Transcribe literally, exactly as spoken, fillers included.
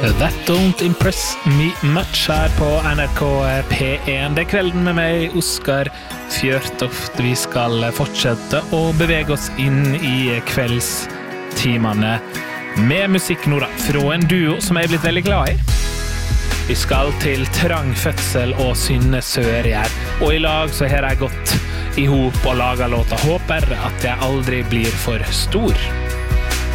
That don't impress me much her på N R K P one. Det er kvelden med meg, Oskar Fjørtoft. Vi skal fortsette å bevege oss inn i kveldstimene med musikk nå da, fra en duo som jeg er blitt veldig glad i. Vi skal til Trang Fødsel og Synne Sørgjær, og i lag så har jeg gått i hop og laget låta Håper at jeg aldri blir for stor.